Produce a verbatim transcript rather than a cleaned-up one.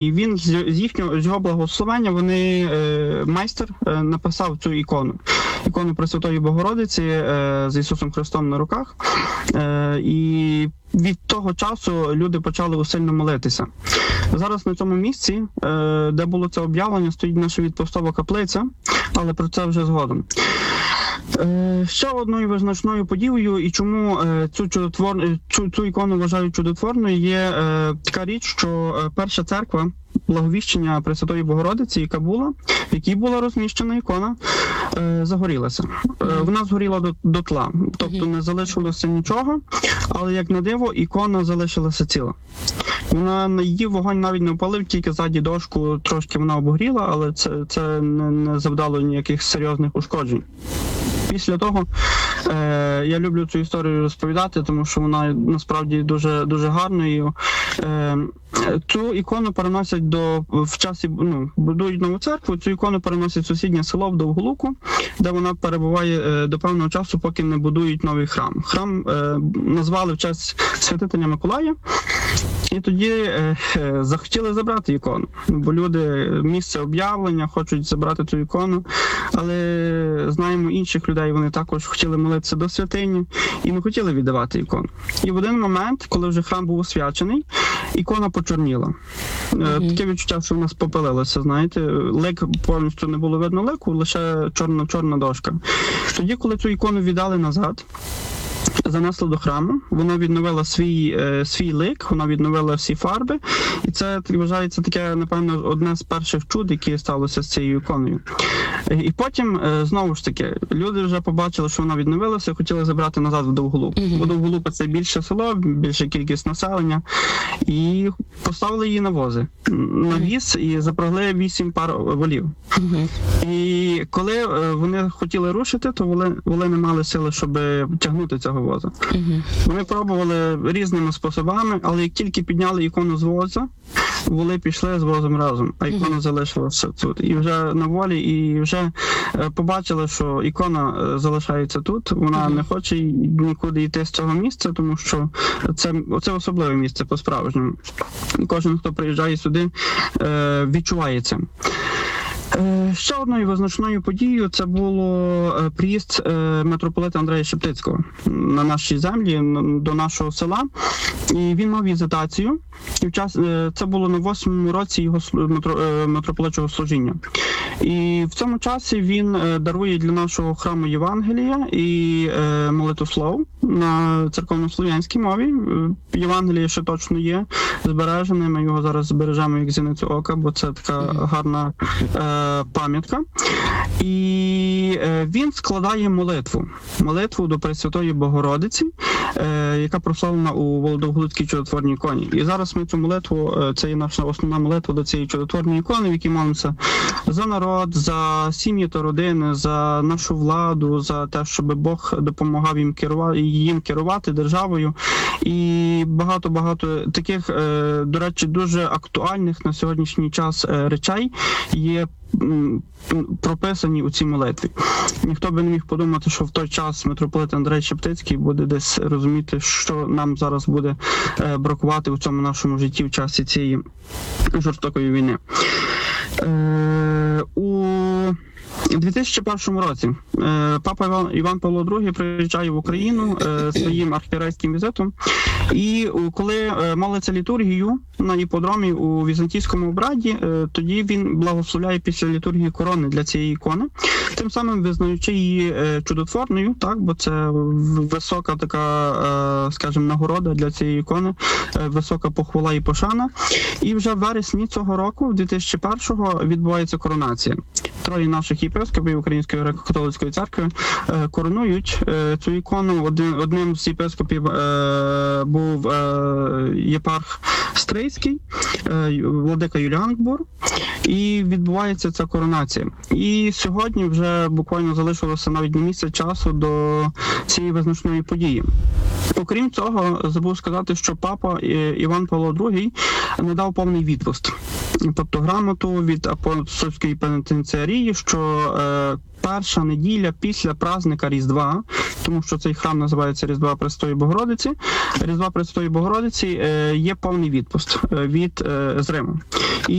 І він з їхнього з його благословення, вони е, майстер е, написав цю ікону. Ікону Пресвятої Богородиці е, з Ісусом Христом на руках. Е, і від того часу люди почали усильно молитися. Зараз на цьому місці, е, де було це об'явлення, стоїть наша відпустова каплиця, але про це вже згодом. Ще одною визначною подією, і чому цю, чудотвор... цю, цю ікону вважають чудотворною, є така річ, що перша церква Благовіщення Пресвятої Богородиці, яка була, в якій була розміщена ікона, загорілася. Вона згоріла до, до тла, тобто не залишилося нічого, але, як на диво, ікона залишилася ціла. Вона, її вогонь навіть не опалив, тільки ззаді дошку трошки вона обгоріла, але це, це не, не завдало ніяких серйозних ушкоджень. Після того е, я люблю цю історію розповідати, тому що вона насправді дуже, дуже гарною. Е, цю ікону переносять до, в часі, ну, будують нову церкву, цю ікону переносять в сусіднє село в Довголуку, де вона перебуває е, до певного часу, поки не будують новий храм. Храм е, назвали в честь святителя Миколая, і тоді е, е, захотіли забрати ікону, бо люди, місце об'явлення, хочуть забрати цю ікону, але знаємо інших людей, вони також хотіли молитися до святині і не хотіли віддавати ікону. І в один момент, коли вже храм був освячений, ікона почорніла. Mm-hmm. Таке відчуття, що вона спопелилася, знаєте, лик повністю не було видно лику, лише чорна-чорна дошка. Тоді, коли цю ікону віддали назад, занесли до храму, вона відновила свій, е, свій лик, вона відновила всі фарби, і це вважається таке, напевно, одне з перших чуд, які сталося з цією іконою. І потім, е, знову ж таки, люди вже побачили, що вона відновилася, хотіли забрати назад в Довголук. Mm-hmm. Бо Довголук – це більше село, більша кількість населення, і поставили її на вози, на віз, і запрягли вісім пар волів. Mm-hmm. І коли е, вони хотіли рушити, то воли, воли не мали сили, щоб тягнути цього воза. Uh-huh. Вони пробували різними способами, але як тільки підняли ікону з воза, воли пішли з возом разом, а ікона uh-huh. залишилася тут. І вже на волі, і вже побачили, що ікона залишається тут, вона uh-huh. не хоче нікуди йти з цього місця, тому що це, це особливе місце по-справжньому. Кожен, хто приїжджає сюди, відчуває це. Ще одною визначною подією це було приїзд митрополита Андрея Шептицького на нашій землі, до нашого села. І він мав візитацію. І в час, це було на восьмому році його митрополичого служіння. І в цьому часі він дарує для нашого храму Євангелія і молитослов на церковнослов'янській мові. Євангеліє ще точно є збережене, ми його зараз збережемо як зіницю ока, бо це така гарна пам'ятка. І він складає молитву. Молитву до Пресвятої Богородиці, яка прославлена у Довголуцькій чудотворній іконі. І зараз ми цю молитву, це є наша основна молитва до цієї чудотворної ікони, в якій молимося за народ, за сім'ї та родини, за нашу владу, за те, щоб Бог допомагав їм керувати, їм керувати державою. І багато-багато таких, до речі, дуже актуальних на сьогоднішній час речей є прописані у цій молитві. Ніхто би не міг подумати, що в той час митрополит Андрей Шептицький буде десь розуміти, що нам зараз буде бракувати у цьому нашому житті в часі цієї жорстокої війни. У У дві тисячі першому році папа Іван, Іван Павло другий приїжджає в Україну своїм архієрейським візитом, і коли молиться літургію на іподромі у візантійському обряді, тоді він благословляє після літургії корони для цієї ікони, тим самим визнаючи її чудотворною, так, бо це висока така, скажімо, нагорода для цієї ікони, висока похвала і пошана. І вже в вересні цього року, дві тисячі першого, відбувається коронація. Троє наших єпископів Української греко-католицької церкви коронують цю ікону. Один, одним з єпископів був єпарх Стрийський, владика Юліан Гбур, і відбувається ця коронація. І сьогодні вже буквально залишилося навіть не місяць часу до цієї визначної події. Окрім цього, забув сказати, що папа Іван Павло другий надав повний відпуск. Тобто грамоту від апостольської пенітенціарії, що е, перша неділя після праздника Різдва, тому що цей храм називається Різдва Пресвятої Богородиці, Різдва Пресвятої Богородиці е, є повний відпуск від е, з Риму. І